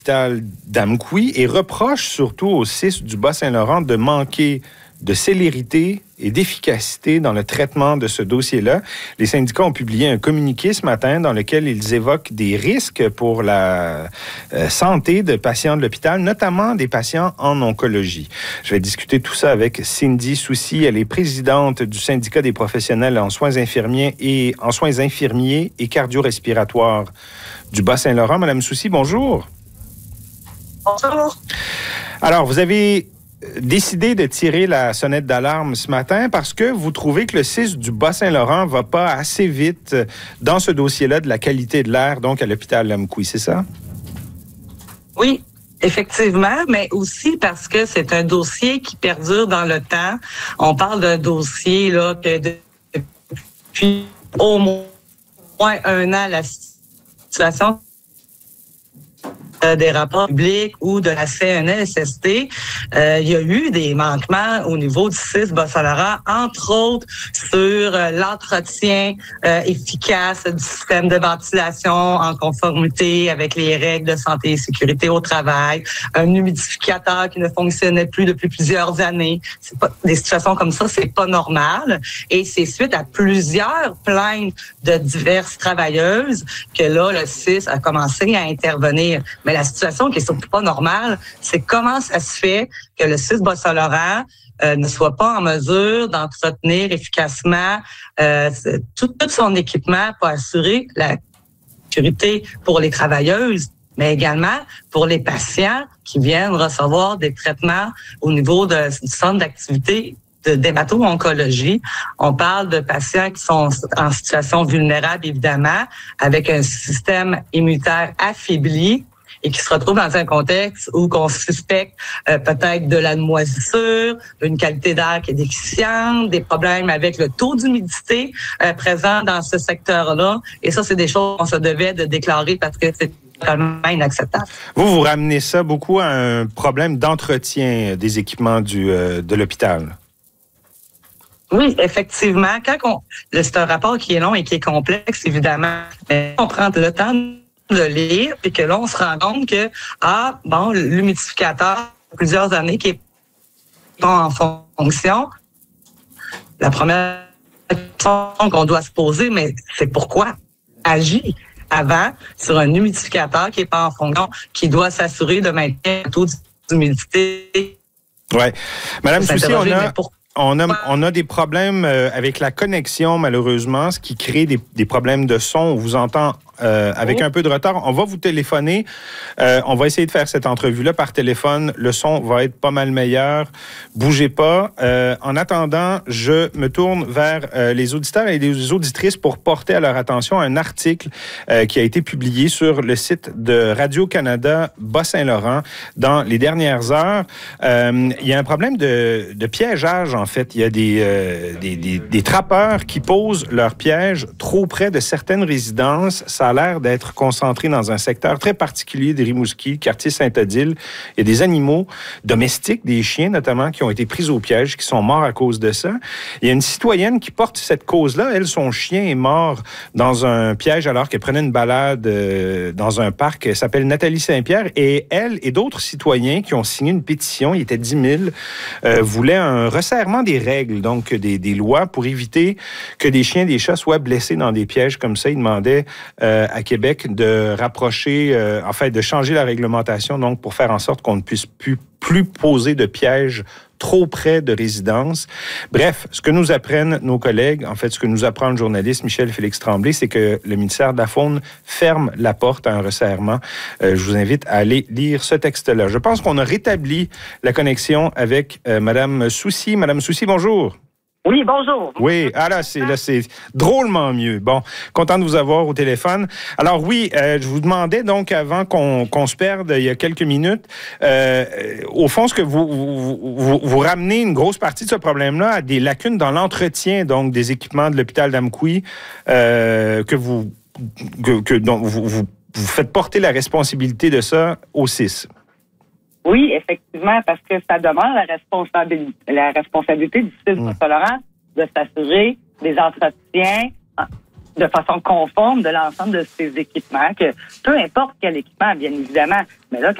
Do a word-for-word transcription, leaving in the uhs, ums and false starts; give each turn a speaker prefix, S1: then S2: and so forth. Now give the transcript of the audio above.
S1: d'Amqui et reproche surtout au C I S du Bas-Saint-Laurent de manquer de célérité et d'efficacité dans le traitement de ce dossier-là. Les syndicats ont publié un communiqué ce matin dans lequel ils évoquent des risques pour la euh, santé de patients de l'hôpital, notamment des patients en oncologie. Je vais discuter tout ça avec Cindy Soucy. Elle est présidente du syndicat des professionnels en soins infirmiers et en soins infirmiers et cardio-respiratoires du Bas-Saint-Laurent. Madame Soucy, bonjour.
S2: Bonjour.
S1: Alors, vous avez décidé de tirer la sonnette d'alarme ce matin parce que vous trouvez que le C I S du Bas-Saint-Laurent va pas assez vite dans ce dossier-là de la qualité de l'air, donc à l'hôpital Amqui, c'est ça?
S2: Oui, effectivement, mais aussi parce que c'est un dossier qui perdure dans le temps. On parle d'un dossier là que depuis au moins un an, la situation des rapports publics ou de la C N S S T, euh, il y a eu des manquements au niveau du C I S Bas-Saint-Laurent, entre autres sur euh, l'entretien euh, efficace du système de ventilation en conformité avec les règles de santé et sécurité au travail, un humidificateur qui ne fonctionnait plus depuis plusieurs années. C'est pas, des situations comme ça, c'est pas normal. Et c'est suite à plusieurs plaintes de diverses travailleuses que là, le C I S a commencé à intervenir. Mais la situation qui est surtout pas normale, c'est comment ça se fait que le C I S Bas-Saint-Laurent euh, ne soit pas en mesure d'entretenir efficacement euh, tout, tout son équipement pour assurer la sécurité pour les travailleuses, mais également pour les patients qui viennent recevoir des traitements au niveau de, du centre d'activité de d'hémato-oncologie. On parle de patients qui sont en situation vulnérable, évidemment, avec un système immunitaire affaibli, et qui se retrouvent dans un contexte où on suspecte euh, peut-être de la moisissure, une qualité d'air qui est déficiente, des problèmes avec le taux d'humidité euh, présent dans ce secteur-là. Et ça, c'est des choses qu'on se devait de déclarer parce que c'est totalement inacceptable.
S1: Vous, vous ramenez ça beaucoup à un problème d'entretien des équipements du, euh, de l'hôpital.
S2: Oui, effectivement. Quand on, c'est un rapport qui est long et qui est complexe, évidemment, mais on prend le temps de lire, puis que là, on se rend compte que, ah, bon, l'humidificateur, plusieurs années qui est pas en fonction. La première question qu'on doit se poser, mais c'est pourquoi agir avant sur un humidificateur qui est pas en fonction, qui doit s'assurer de maintenir le taux d'humidité.
S1: Oui. Madame Soucy, on a...
S2: Pour...
S1: On a, on a des problèmes avec la connexion, malheureusement, ce qui crée des, des problèmes de son. On vous entend euh, avec oh. un peu de retard. On va vous téléphoner. Euh, on va essayer de faire cette entrevue-là par téléphone. Le son va être pas mal meilleur. Bougez pas. Euh, en attendant, je me tourne vers euh, les auditeurs et les auditrices pour porter à leur attention un article euh, qui a été publié sur le site de Radio-Canada Bas-Saint-Laurent dans les dernières heures. Euh, il y a un problème de, de piégeage. En fait, il y a des, euh, des, des, des trappeurs qui posent leurs pièges trop près de certaines résidences. Ça a l'air d'être concentré dans un secteur très particulier de Rimouski, quartier Saint-Odile. Il y a des animaux domestiques, des chiens notamment, qui ont été pris au piège, qui sont morts à cause de ça. Il y a une citoyenne qui porte cette cause-là. Elle, son chien est mort dans un piège alors qu'elle prenait une balade euh, dans un parc. Elle s'appelle Nathalie Saint-Pierre. Et elle et d'autres citoyens qui ont signé une pétition, il était dix mille, euh, voulaient un resserrement des règles, donc des, des lois pour éviter que des chiens, des chats soient blessés dans des pièges comme ça. Ils demandaient euh, à Québec de rapprocher, euh, en fait, de changer la réglementation, donc pour faire en sorte qu'on ne puisse plus, plus poser de pièges trop près de résidences. Bref, ce que nous apprennent nos collègues, en fait, ce que nous apprend le journaliste Michel-Félix Tremblay, c'est que le ministère de la Faune ferme la porte à un resserrement. Euh, je vous invite à aller lire ce texte-là. Je pense qu'on a rétabli la connexion avec euh, Madame Soucy. Madame Soucy, bonjour.
S3: Oui, bonjour.
S1: Oui, ah là, c'est, là, c'est drôlement mieux. Bon, content de vous avoir au téléphone. Alors oui, euh, je vous demandais donc, avant qu'on, qu'on se perde il y a quelques minutes, euh, au fond, ce que vous, vous, vous, vous ramenez une grosse partie de ce problème-là à des lacunes dans l'entretien donc des équipements de l'hôpital d'Amqui, euh, que vous, que, que donc, vous, vous, vous faites porter la responsabilité de ça au C I S.
S3: Oui, effectivement, parce que ça demande la responsabilité, la responsabilité du C I S Bas-Saint-Laurent de s'assurer des entretiens de façon conforme de l'ensemble de ces équipements, que peu importe quel équipement, bien évidemment, mais là,